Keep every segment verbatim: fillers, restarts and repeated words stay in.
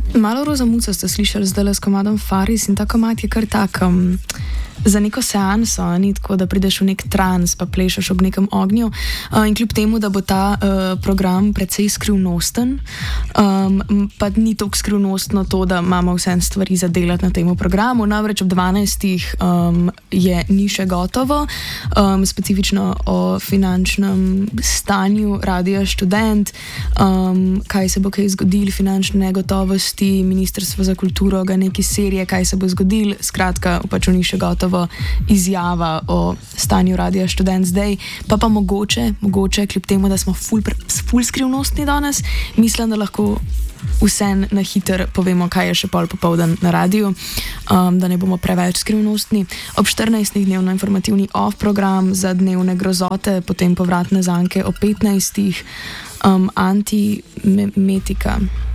Malo Roza Muca ste slišali zdaj s komadom Faris in ta komad je kar tak um, za neko seanso, ni tako, da prideš v nek trans pa plešeš ob nekem ognju. Uh, in kljub temu, da bo ta uh, program precej skrivnosten, um, pa ni toliko skrivnostno to, da imamo vse stvari za delati na tem programu. Namreč ob dvanajstih um, je ni še gotovo, um, specifično o finančnem stanju Radia Študent, um, kaj se bo kaj zgodilo, finančne negotovosti, Ministrstvo za kulturo ga neki serije, kaj se bo zgodilo, skratka, pač ni še gotovo izjava o stanju Radia Študent zdaj, pa pa mogoče, mogoče, kljub temu, da smo ful, ful skrivnostni danes, mislim, da lahko vse na hiter povemo, kaj je še pol popoldan na radiju, um, da ne bomo preveč skrivnostni. Ob štirinajstih dnevno informativni off program za dnevne grozote, potem povratne zanke ob petnajstih, um, anti-metika.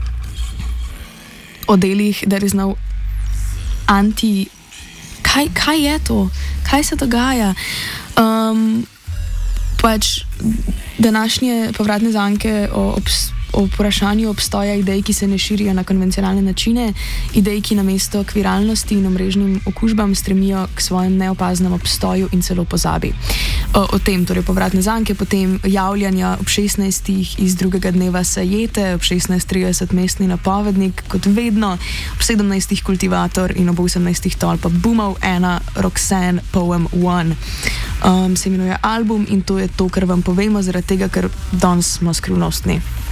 O delih, there is no anti... Kaj, kaj je to? Kaj se dogaja? Um, pač današnje povratne zanke o, obs, o vprašanju obstoja idej, ki se ne širijo na konvencionalne načine, idej, ki namesto k viralnosti in omrežnim okužbam stremijo k svojem neopaznem obstoju in celo pozabi. O, o tem, torej povratne zanke, potem javljanja ob šestnajstih iz drugega dneva Sajete, ob šestnajst trideset mestni napovednik, kot vedno, ob sedemnajstih Kultivator in ob osemnajstih Tolpa Boomov, ena Roxanne Poem One. Um, se imenuje album in to je to, kar vam povemo, zaradi tega, ker danes smo skrivnostni.